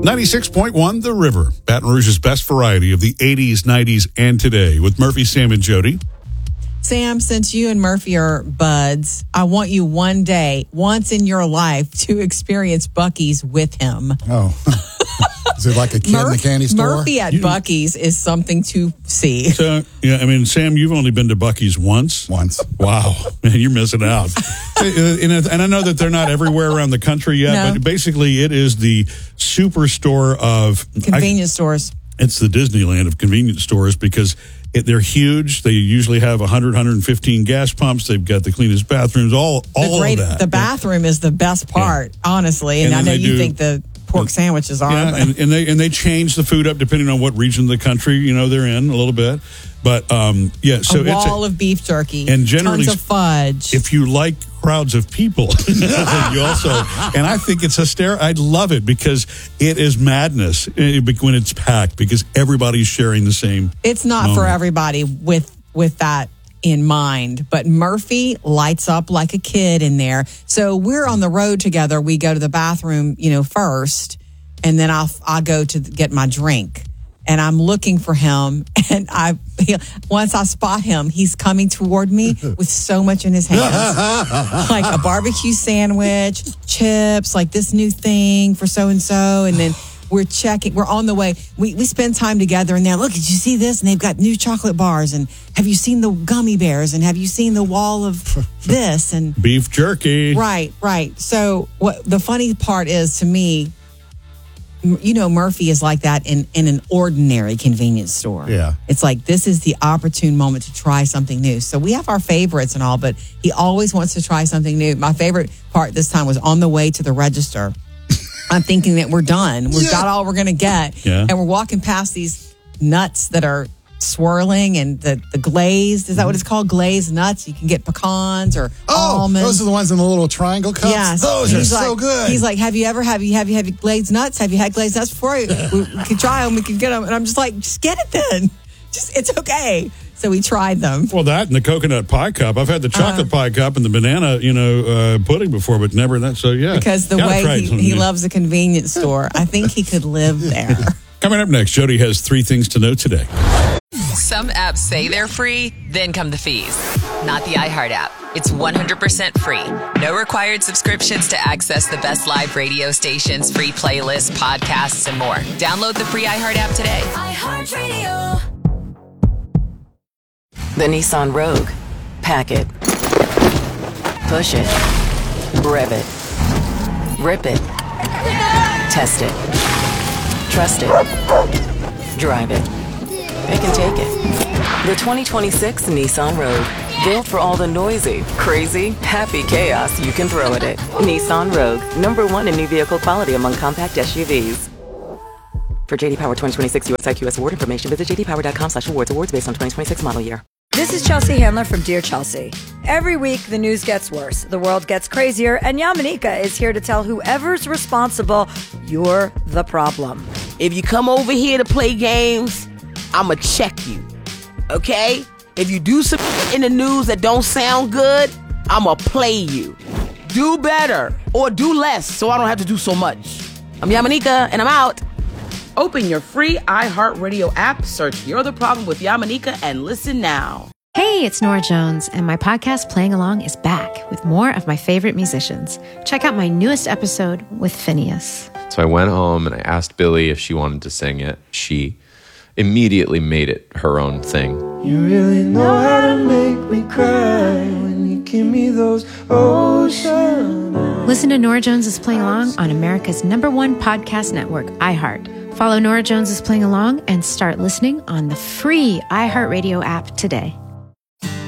96.1 The River, Baton Rouge's best variety of the 80s, 90s, and today with Murphy, Sam, and Jody. Sam, since you and Murphy are buds, I want you one day, once in your life, to experience Buc-ee's with him. Oh. Is it like a kid in the candy store? Murphy at Buc-ee's is something to see. So, yeah, I mean, Sam, you've only been to Buc-ee's once? Once. Wow. Man, you're missing out. And I know that they're not everywhere around the country yet, but basically it is the superstore of... Convenience stores. It's the Disneyland of convenience stores because they're huge. They usually have 100, 115 gas pumps. They've got the cleanest bathrooms, all of that. The bathroom is the best part, honestly. And I know you think the pork sandwiches are. Yeah, and they change the food up depending on what region of the country they're in a little bit. But so a wall of beef jerky and generally tons of fudge. If you like crowds of people, you also, and I think it's hysterical. I love it because it is madness when it's packed because everybody's sharing the same. It's not for everybody with that in mind, but Murphy lights up like a kid in there. So we're on the road together. We go to the bathroom, first, and then I'll go to get my drink. And I'm looking for him, and once I spot him, he's coming toward me with so much in his hands, like a barbecue sandwich, chips, like this new thing for so and so, and then we're on the way. We spend time together, and they're, look, did you see this? And they've got new chocolate bars, and have you seen the gummy bears? And have you seen the wall of this? And beef jerky. Right. So what the funny part is to me, Murphy is like that in an ordinary convenience store. Yeah. It's like, this is the opportune moment to try something new. So we have our favorites and all, but he always wants to try something new. My favorite part this time was on the way to the register. I'm thinking that we're done. We've got all we're going to get. Yeah. And we're walking past these nuts that are swirling and the glazed, is that what it's called? Glazed nuts. You can get pecans or almonds. Those are the ones in the little triangle cups? Yes. Those are so good. He's like, have you had glazed nuts? Have you had glazed nuts before? We can try them. We can get them. And I'm just like, just get it then. It's okay. So we tried them. Well, that and the coconut pie cup. I've had the chocolate pie cup and the banana, pudding before, but never that. So, yeah. Because the way he loves a convenience store, I think he could live there. Coming up next, Jody has 3 things to know today. Some apps say they're free, then come the fees. Not the iHeart app. It's 100% free. No required subscriptions to access the best live radio stations, free playlists, podcasts, and more. Download the free iHeart app today. iHeartRadio. The Nissan Rogue. Pack it. Push it. Rev it. Rip it. Test it. Trust it. Drive it. They can take it. The 2026 Nissan Rogue. Built for all the noisy, crazy, happy chaos you can throw at it. Nissan Rogue. #1 in new vehicle quality among compact SUVs. For JD Power 2026 US IQS award information, visit jdpower.com/awards. Awards based on 2026 model year. This is Chelsea Handler from Dear Chelsea. Every week, the news gets worse, the world gets crazier, and Yamanika is here to tell whoever's responsible, you're the problem. If you come over here to play games, I'ma check you, okay? If you do some in the news that don't sound good, I'ma play you. Do better or do less so I don't have to do so much. I'm Yamanika, and I'm out. Open your free iHeartRadio app, search You're the Problem with Yamanika, and listen now. Hey, it's Nora Jones, and my podcast Playing Along is back with more of my favorite musicians. Check out my newest episode with Phineas. So I went home and I asked Billy if she wanted to sing it. She immediately made it her own thing. You really know how to make me cry when you give me those ocean eyes. Listen to Nora Jones is Playing Along on America's #1 podcast network, iHeart. Follow Nora Jones is Playing Along and start listening on the free iHeartRadio app today.